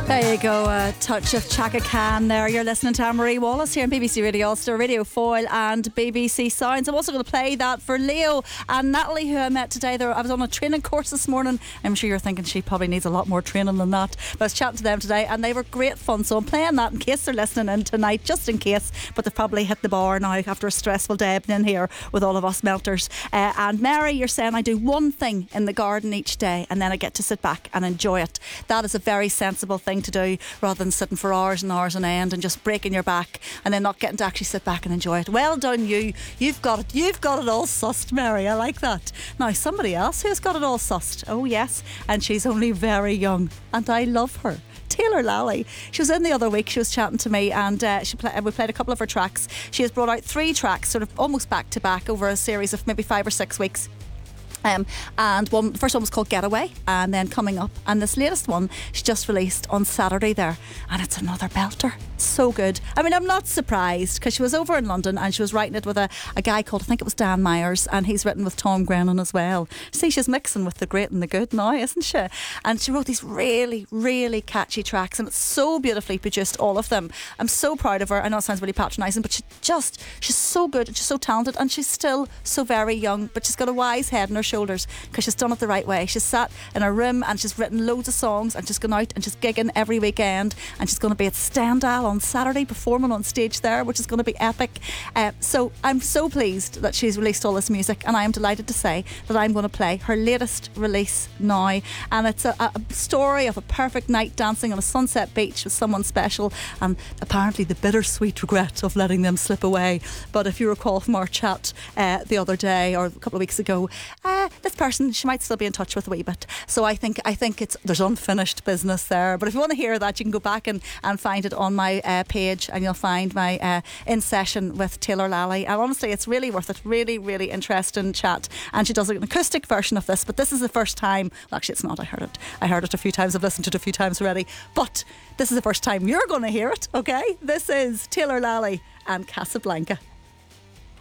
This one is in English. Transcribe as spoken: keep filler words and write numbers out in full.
There you go, a touch of Chaka Khan there. You're listening to Anne-Marie Wallace here on B B C Radio Ulster, Radio Foyle and B B C Sounds. I'm also going to play that for Leo and Natalie, who I met today. There, I was on a training course this morning. I'm sure you're thinking she probably needs a lot more training than that. But I was chatting to them today and they were great fun. So I'm playing that in case they're listening in tonight, just in case. But they've probably hit the bar now after a stressful day I've been in here with all of us melters. Uh, and Mary, you're saying I do one thing in the garden each day and then I get to sit back and enjoy it. That is a very sensible thing to do, rather than sitting for hours and hours on end and just breaking your back and then not getting to actually sit back and enjoy it. Well done you. You've got it. You've got it all sussed, Mary. I like that. Now somebody else who's got it all sussed. Oh yes, and she's only very young and I love her. Taylor Lally. She was in the other week. She was chatting to me and uh, she play, we played a couple of her tracks. She has brought out three tracks sort of almost back to back over a series of maybe five or six weeks. Um, and one, the first one was called Getaway, and then Coming Up, and this latest one she just released on Saturday there, and it's another belter. So good. I mean, I'm not surprised because she was over in London and she was writing it with a, a guy called, I think it was Dan Myers, and he's written with Tom Grennan as well. See, she's mixing with the great and the good now, isn't she? And she wrote these really, really catchy tracks, and it's so beautifully produced, all of them. I'm so proud of her. I know it sounds really patronising, but she just, she's so good and she's so talented, and she's still so very young, but she's got a wise head on her shoulders because she's done it the right way. She's sat in her room and she's written loads of songs and she's gone out and she's gigging every weekend, and she's going to be at Stendhal on Saturday performing on stage there, which is going to be epic. Uh, so I'm so pleased that she's released all this music, and I am delighted to say that I'm going to play her latest release now, and it's a, a story of a perfect night dancing on a sunset beach with someone special, and apparently the bittersweet regret of letting them slip away. But if you recall from our chat uh, the other day or a couple of weeks ago, uh, this person she might still be in touch with a wee bit. So I think I think it's there's unfinished business there. But if you want to hear that, you can go back and, and find it on my uh, page, and you'll find my uh, in session with Taylor Lally. And honestly, it's really worth it. Really, really interesting chat. And she does an acoustic version of this, but this is the first time. Well, actually, it's not. I heard it. I heard it a few times. I've listened to it a few times already. But this is the first time you're going to hear it. Okay, this is Taylor Lally and Casablanca.